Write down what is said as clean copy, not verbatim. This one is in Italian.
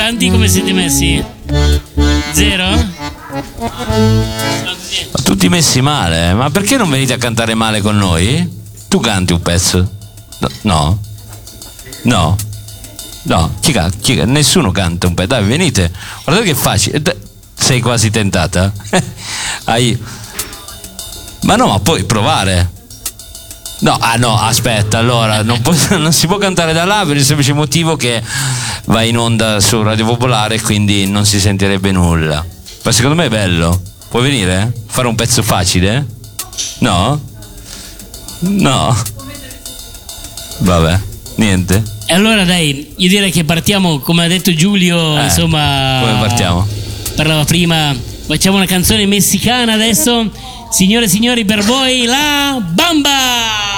cantanti come siete messi? Zero? Tutti messi male, ma perché non venite a cantare male con noi? Tu canti un pezzo? No? No? No? Nessuno canta un pezzo, dai venite, guardate che facile, sei quasi tentata? Ma no, ma puoi provare. No, aspetta, allora non si può cantare da là per il semplice motivo che va in onda su Radio Popolare, quindi non si sentirebbe nulla. Ma secondo me è bello. Puoi venire? Fare un pezzo facile? No? No. Vabbè, niente. E allora dai, io direi che partiamo, come ha detto Giulio, insomma. Come partiamo? Parlava prima, facciamo una canzone messicana adesso. Signore e signori, per voi la Bamba!